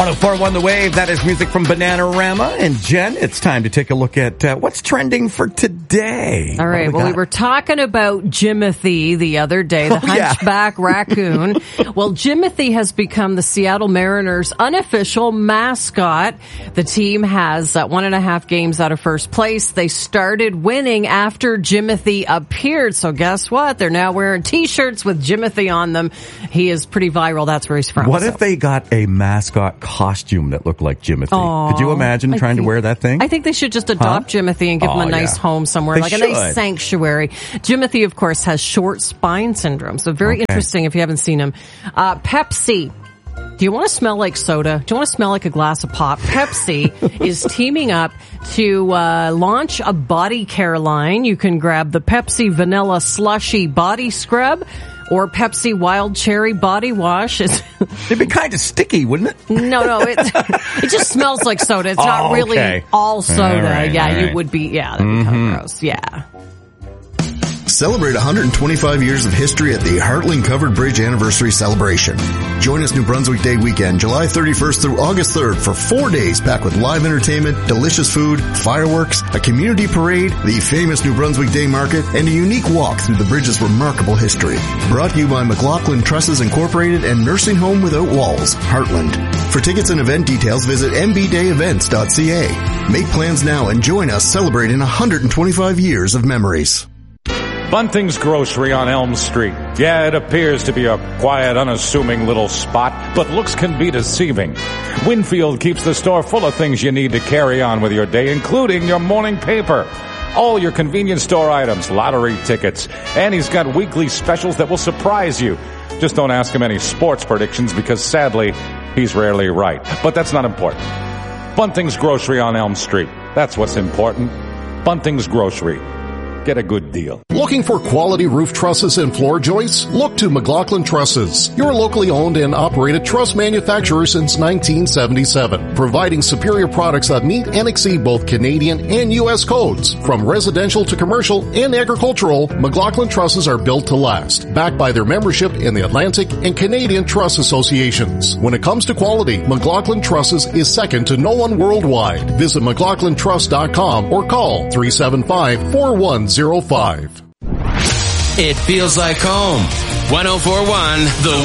104.1 The Wave, that is music from Bananarama. And Jen, it's time to take a look at what's trending for today. All right, we were talking about Jimothy the other day, the hunchback raccoon. Well, Jimothy has become the Seattle Mariners' unofficial mascot. The team has 1.5 games out of first place. They started winning after Jimothy appeared. So guess what? They're now wearing T-shirts with Jimothy on them. He is pretty viral. That's where he's from. What if they got a mascot costume that looked like Jimothy? Could you imagine trying to wear that thing? I think they should just adopt Jimothy and give him a nice home somewhere, a nice sanctuary. Jimothy, of course, has short spine syndrome, so very interesting if you haven't seen him. Pepsi. Do you want to smell like soda? Do you want to smell like a glass of pop? Pepsi is teaming up to launch a body care line. You can grab the Pepsi Vanilla Slushy Body Scrub or Pepsi Wild Cherry Body Wash. It'd be kind of sticky, wouldn't it? No, it just smells like soda. It's not really all soda. You would be, that'd be kind of gross. Yeah. Celebrate 125 years of history at the Heartland Covered Bridge Anniversary Celebration. Join us New Brunswick Day weekend, July 31st through August 3rd for 4 days packed with live entertainment, delicious food, fireworks, a community parade, the famous New Brunswick Day Market, and a unique walk through the bridge's remarkable history. Brought to you by McLaughlin Trusses Incorporated and Nursing Home Without Walls, Heartland. For tickets and event details, visit mbdayevents.ca. Make plans now and join us celebrating 125 years of memories. Bunting's Grocery on Elm Street. Yeah, it appears to be a quiet, unassuming little spot, but looks can be deceiving. Winfield keeps the store full of things you need to carry on with your day, including your morning paper, all your convenience store items, lottery tickets, and he's got weekly specials that will surprise you. Just don't ask him any sports predictions because, sadly, he's rarely right. But that's not important. Bunting's Grocery on Elm Street. That's what's important. Bunting's Grocery. Get a good deal. Looking for quality roof trusses and floor joists? Look to McLaughlin Trusses, your locally owned and operated truss manufacturer since 1977, providing superior products that meet and exceed both Canadian and U.S. codes. From residential to commercial and agricultural, McLaughlin Trusses are built to last, backed by their membership in the Atlantic and Canadian Truss Associations. When it comes to quality, McLaughlin Trusses is second to no one worldwide. Visit McLaughlinTruss.com or call 375-4105. It feels like home. 104.1 The